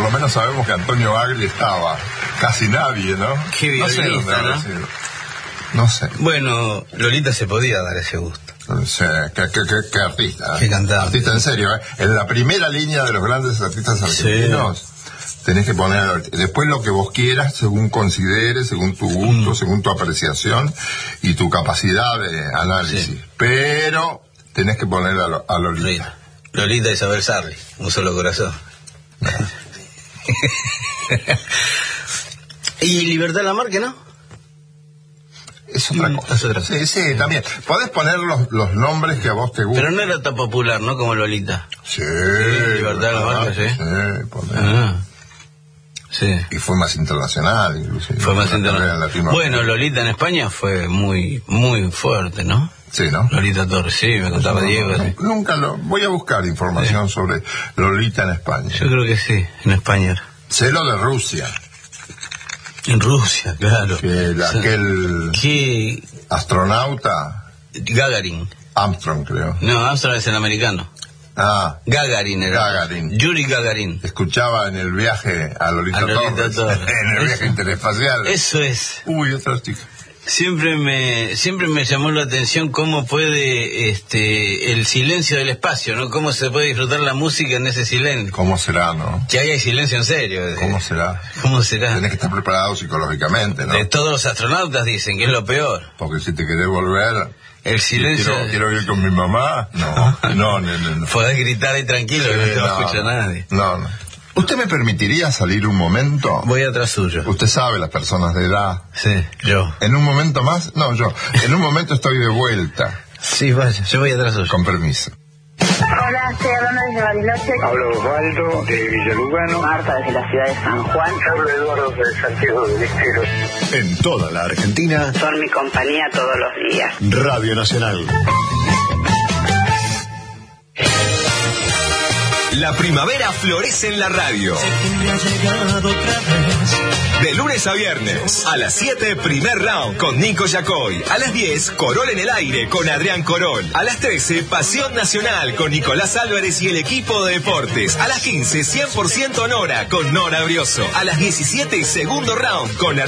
lo menos sabemos que Antonio Bagli estaba. Casi nadie, ¿no? Qué violinista, ¿no? No sé. Bueno, Lolita se podía dar ese gusto. No sé, qué artista. Qué cantante. Artista en serio, ¿eh? En la primera línea de los grandes artistas argentinos. Sí. Tenés que poner después lo que vos quieras, según consideres, según tu gusto, según tu apreciación y tu capacidad de análisis. Sí. Pero tenés que poner a Lolita. Lolita Isabel Sarli, un solo corazón. ¿Y Libertad Lamarque, no? Es otra cosa. Es otra. Sí, también. Podés poner los nombres que a vos te gustan. Pero no era tan popular, ¿no? Como Lolita. Sí. Libertad Lamarque, sí. Sí, poner. Sí. Y fue más internacional, incluso. Fue más internacional. Bueno, Lolita en España fue muy, muy fuerte, ¿no? Sí, ¿no? Lolita Torres, sí, me contaba Diego. Nunca voy a buscar información sobre Lolita en España. Yo creo que sí, en España. Sé lo de Rusia. En Rusia, claro. Que aquel astronauta... Gagarin. Armstrong, creo. No, Armstrong es el americano. Gagarin era. Gagarin. Yuri Gagarin. Escuchaba en el viaje a Lolita Torres. En el viaje interespacial. Eso es. Uy, otra chica. Siempre me llamó la atención cómo puede el silencio del espacio, ¿no? Cómo se puede disfrutar la música en ese silencio. ¿Cómo será, no? Que haya silencio en serio. ¿Cómo será? ¿Cómo será? Tenés que estar preparado psicológicamente, ¿no? De todos los astronautas dicen que es lo peor. Porque si te querés volver... El silencio... Quiero ir con mi mamá. No. Podés gritar ahí tranquilo, sí, que no te va a escuchar nadie. No. ¿Usted me permitiría salir un momento? Voy atrás suyo. Usted sabe, las personas de edad. Sí, yo. ¿En un momento más? No, yo. En un momento estoy de vuelta. Sí, vaya, yo voy atrás suyo. Con permiso. Hola, estoy hablando desde Bariloche. Hablo Osvaldo de Villalugano. Marta desde la ciudad de San Juan. Hablo Eduardo de Santiago del Estero. En toda la Argentina. Son mi compañía todos los días. Radio Nacional. La primavera florece en la radio. De lunes a viernes, a las 7, primer round con Nico Yacoy. A las 10, Corol en el aire con Adrián Corol. A las 13, Pasión Nacional con Nicolás Álvarez y el equipo de deportes. A las 15, 100% Nora con Nora Brioso. A las 17, segundo round con